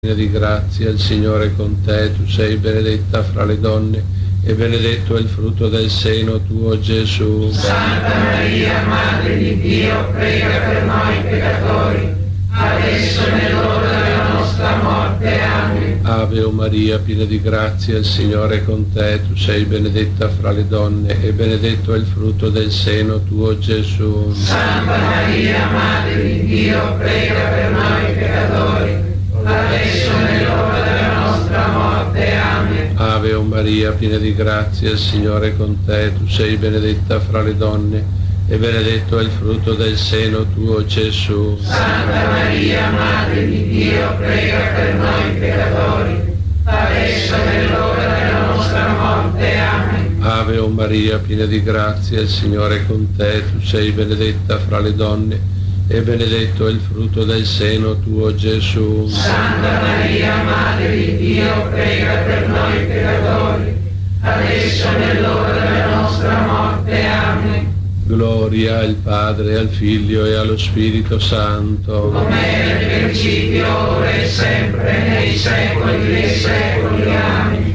Piena di grazia, il Signore è con te, tu sei benedetta fra le donne e benedetto è il frutto del seno tuo, Gesù. Santa Maria, Madre di Dio, prega per noi peccatori, adesso è nell'ora della nostra morte. Amen. Ave o Maria, piena di grazia, il Signore è con te, tu sei benedetta fra le donne e benedetto è il frutto del seno tuo, Gesù. Santa Maria, Madre di Dio, prega per noi peccatori, adesso è nell'ora della nostra morte. Amen. Ave o Maria, piena di grazia, il Signore è con te, tu sei benedetta fra le donne e benedetto è il frutto del seno tuo, Gesù. Santa Maria, Madre di Dio, prega per noi peccatori, adesso è nell'ora della nostra morte. Amen. Ave o Maria, piena di grazia, il Signore è con te, tu sei benedetta fra le donne e benedetto è il frutto del seno tuo, Gesù. Santa Maria, Madre di Dio, prega per noi peccatori, adesso è nell'ora della nostra morte. Amen. Gloria al Padre, al Figlio e allo Spirito Santo. Come nel principio, ora e sempre, nei secoli dei secoli. Amen.